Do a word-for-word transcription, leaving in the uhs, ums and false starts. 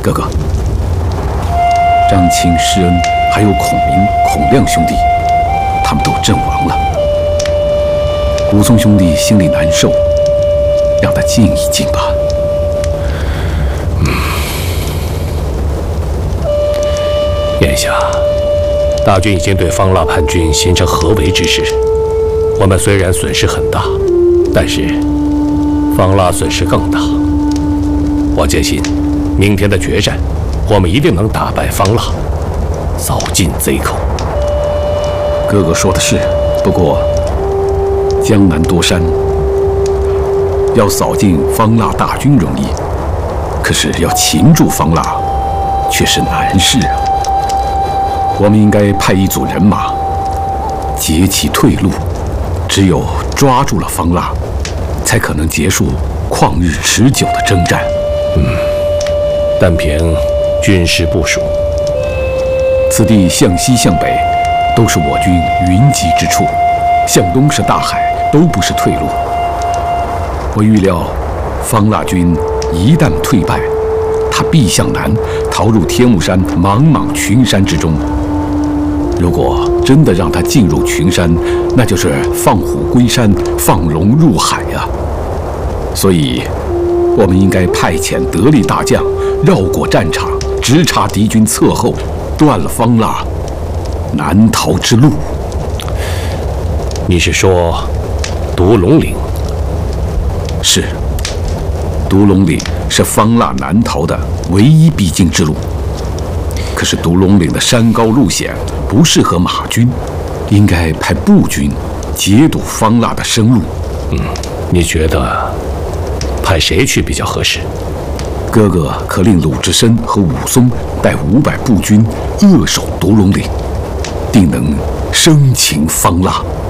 哥哥，张青、施恩还有孔明、孔亮兄弟，他们都阵亡了。武松兄弟心里难受，让他静一静吧。 嗯，眼下大军已经对方腊叛军形成合围之势，我们虽然损失很大，但是方腊损失更大。我坚信，明天的决战，我们一定能打败方腊，扫尽贼寇。 哥哥说的是，不过江南多山，要扫尽方腊大军容易，可是要擒住方腊却是难事啊。我们应该派一组人马截其退路，只有抓住了方腊，才可能结束旷日持久的征战。 嗯，单凭军事部署， 此地向西向北都是我军云集之处，向东是大海，都不是退路。我预料，方腊军一旦退败，他必向南逃入天目山茫茫群山之中。如果真的让他进入群山，那就是放虎归山，放龙入海啊！所以，我们应该派遣得力大将绕过战场，直插敌军侧后，断了方腊南逃之路。 你是说独龙岭？ 是，独龙岭是方腊南逃的唯一必经之路。可是独龙岭的山高路险，不适合马军，应该派步军截堵方腊的生路。 嗯，你觉得派谁去比较合适？ 哥哥可令鲁智深和武松带五百步军扼守独龙岭，定能生擒方腊。